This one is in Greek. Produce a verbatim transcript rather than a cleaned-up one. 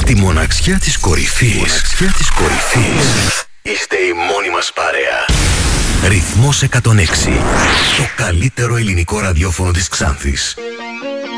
Στη μοναξιά της κορυφής, μοναξιά της κορυφής, είστε η μόνη μας παρέα. Ρυθμός εκατόν έξι, το καλύτερο ελληνικό ραδιόφωνο της Ξάνθης.